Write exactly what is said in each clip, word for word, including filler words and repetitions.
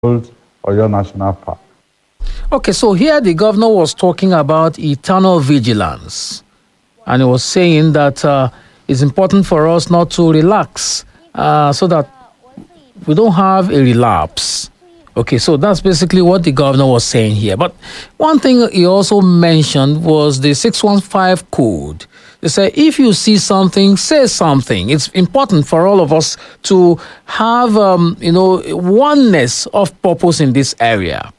Old Oyo National Park. Okay, so here the governor was talking about eternal vigilance. And he was saying that uh, it's important for us not to relax uh, so that we don't have a relapse. Okay, so that's basically what the governor was saying here. But one thing he also mentioned was the six one five code. They say if you see something, say something. It's important for all of us to have, um, you know, oneness of purpose in this area.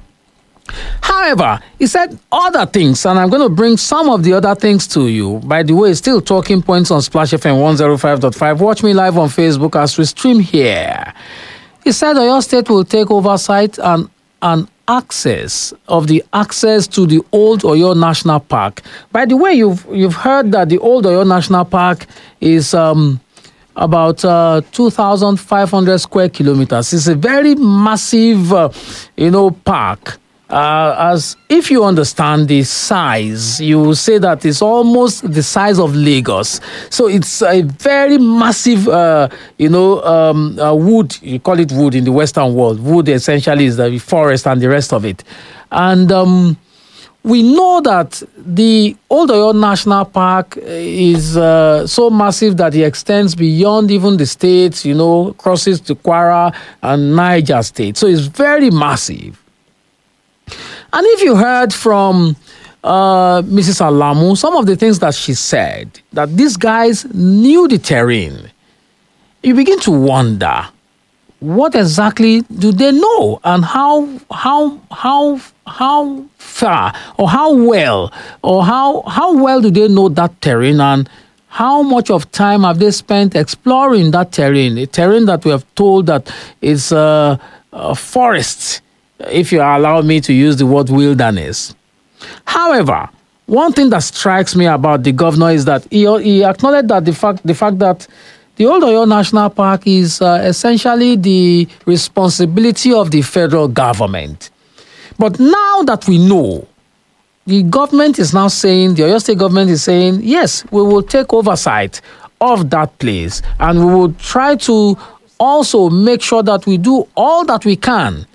However, he said other things, and I'm going to bring some of the other things to you. By the way, still talking points on Splash F M one oh five point five. Watch me live on Facebook as we stream here. He said Oyo State will take oversight and, and access of the access to the Old Oyo National Park. By the way, you've you've heard that the Old Oyo National Park is um, about uh, two thousand five hundred square kilometers. It's a very massive, uh, you know, park. Uh, as if you understand the size, you will say that it's almost the size of Lagos. So it's a very massive, uh, you know, um, uh, wood. You call it wood in the Western world. Wood essentially is the forest and the rest of it. And um, we know that the Old Oyo National Park is uh, so massive that it extends beyond even the states, you know, crosses to Kwara and Niger State. So it's very massive. And if you heard from uh, Missus Alamu, some of the things that she said, that these guys knew the terrain, you begin to wonder, what exactly do they know, and how how how how far or how well or how how well do they know that terrain, and how much of time have they spent exploring that terrain, a terrain that we have told that is uh, a forest, if you allow me to use the word wilderness. However, one thing that strikes me about the governor is that he, he acknowledged that the fact the fact that the Old Oyo National Park is uh, essentially the responsibility of the federal government. But now that we know, the government is now saying, the Oyo State government is saying, yes, we will take oversight of that place, and we will try to also make sure that we do all that we can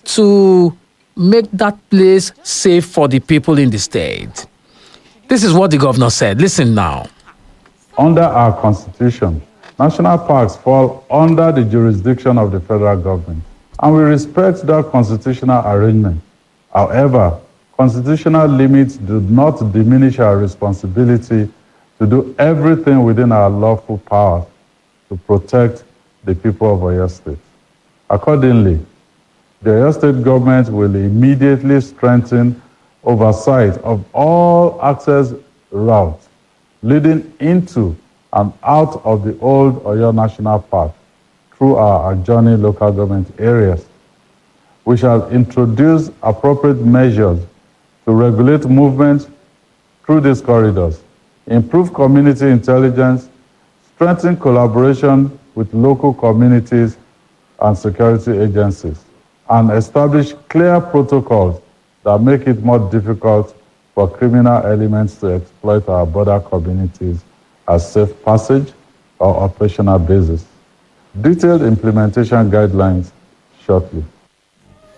to make that place safe for the people in the state. This is what the governor said. Listen now. Under our constitution, national parks fall under the jurisdiction of the federal government, and we respect that constitutional arrangement. However, constitutional limits do not diminish our responsibility to do everything within our lawful power to protect the people of Oyo State. Accordingly, the Oyo State government will immediately strengthen oversight of all access routes leading into and out of the Old Oyo National Park through our adjoining local government areas. We shall introduce appropriate measures to regulate movement through these corridors, improve community intelligence, strengthen collaboration with local communities and security agencies, and establish clear protocols that make it more difficult for criminal elements to exploit our border communities as safe passage or operational basis. Detailed implementation guidelines shortly.